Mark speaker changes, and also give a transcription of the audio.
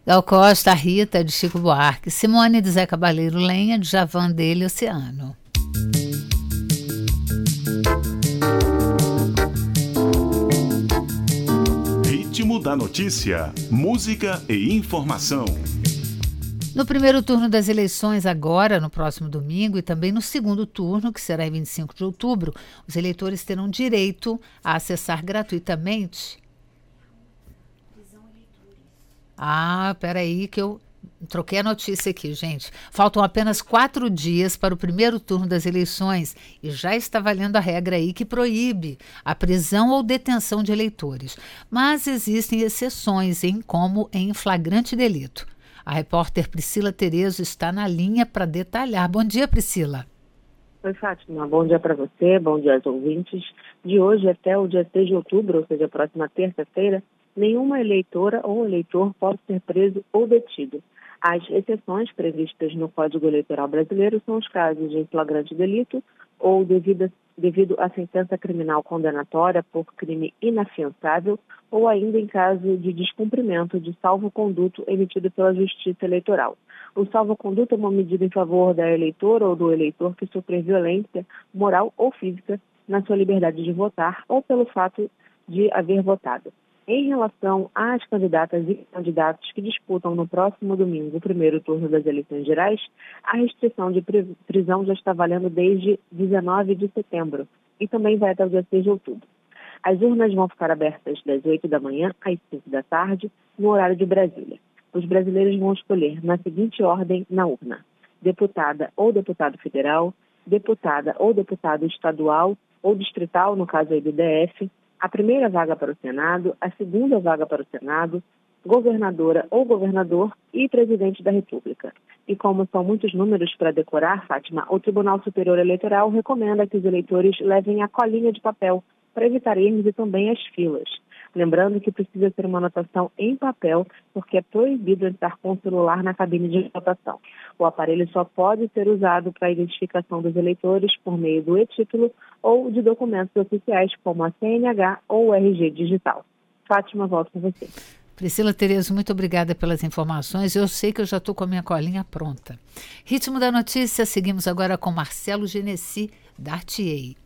Speaker 1: Gal Costa, Rita, de Chico Buarque, Simone, de Zé Cabaleiro, Lenha, de Djavan, dele, Oceano.
Speaker 2: Ritmo da notícia, música e informação.
Speaker 1: No primeiro turno das eleições, agora, no próximo domingo, e também no segundo turno, que será em 25 de outubro, os eleitores terão direito a acessar gratuitamente. Peraí que eu troquei a notícia aqui, gente. Faltam apenas 4 dias para o primeiro turno das eleições e já está valendo a regra aí que proíbe a prisão ou detenção de eleitores. Mas existem exceções, como em flagrante delito. A repórter Priscila Terezo está na linha para detalhar. Bom dia, Priscila.
Speaker 3: Oi, Fátima. Bom dia para você, bom dia aos ouvintes. De hoje até o dia 3 de outubro, ou seja, a próxima terça-feira, nenhuma eleitora ou eleitor pode ser preso ou detido. As exceções previstas no Código Eleitoral Brasileiro são os casos de flagrante delito ou devido à sentença criminal condenatória por crime inafiançável ou ainda em caso de descumprimento de salvo-conduto emitido pela Justiça Eleitoral. O salvo-conduto é uma medida em favor da eleitora ou do eleitor que sofreu violência moral ou física na sua liberdade de votar ou pelo fato de haver votado. Em relação às candidatas e candidatos que disputam no próximo domingo o primeiro turno das eleições gerais, a restrição de prisão já está valendo desde 19 de setembro e também vai até o dia 6 de outubro. As urnas vão ficar abertas das 8 da manhã às 5 da tarde, no horário de Brasília. Os brasileiros vão escolher na seguinte ordem na urna: deputada ou deputado federal, deputada ou deputado estadual ou distrital, no caso aí do DF, a primeira vaga para o Senado, a segunda vaga para o Senado, governadora ou governador e presidente da República. E como são muitos números para decorar, Fátima, o Tribunal Superior Eleitoral recomenda que os eleitores levem a colinha de papel para evitar erros e também as filas. Lembrando que precisa ter uma anotação em papel, porque é proibido entrar com o celular na cabine de votação. O aparelho só pode ser usado para a identificação dos eleitores por meio do e-título ou de documentos oficiais, como a CNH ou o RG digital. Fátima, volto com você.
Speaker 1: Priscila Terezo, muito obrigada pelas informações. Eu sei que eu já estou com a minha colinha pronta. Ritmo da notícia, seguimos agora com Marcelo Genesi, da RTA.